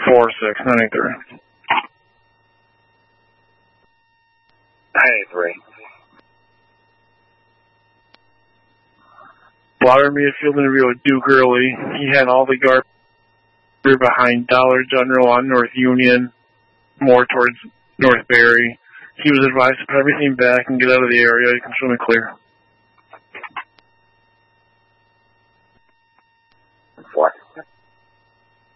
4693. Hey, 3. Water made a field interview with Duke Early. He had all the guard behind Dollar General on North Union, more towards North Berry. He was advised to put everything back and get out of the area. You can show me clear.